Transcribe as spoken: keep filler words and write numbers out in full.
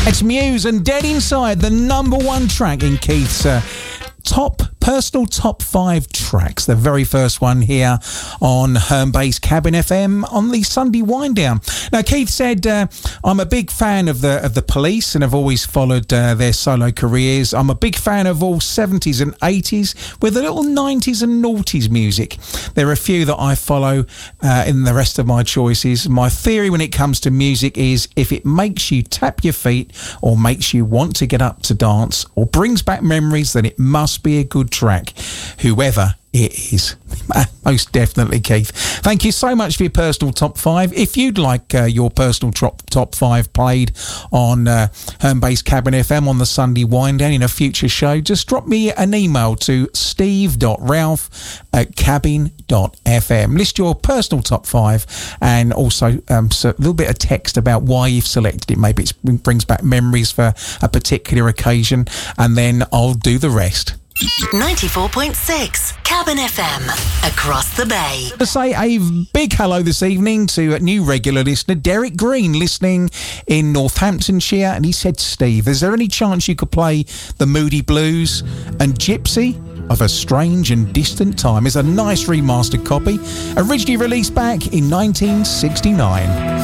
It's Muse and Dead Inside, the number one track in Keith's uh, top personal top five tracks. The very first one here on Herne-Bay's Cabin F M on the Sunday wind down. Now, Keith said, uh, I'm a big fan of the of the Police and have always followed uh, their solo careers. I'm a big fan of all seventies and eighties with a little nineties and noughties music. There are a few that I follow uh, in the rest of my choices. My theory when it comes to music is if it makes you tap your feet or makes you want to get up to dance or brings back memories, then it must be a good track, whoever it is. Most definitely, Keith. Thank you so much for your personal top five. If you'd like uh, your personal top top five played on uh, Herne-Bay's Cabin F M on the Sunday wind down in a future show, just drop me an email to steve dot ralph at cabin dot f m. List your personal top five and also um, so a little bit of text about why you've selected it. Maybe it brings back memories for a particular occasion, and then I'll do the rest. ninety-four point six Cabin F M, across the bay. To say a big hello this evening to a new regular listener, Derek Green, listening in Northamptonshire, and he said, Steve, is there any chance you could play the Moody Blues and Gypsy of a Strange and Distant Time? It's a nice remastered copy, originally released back in nineteen sixty-nine.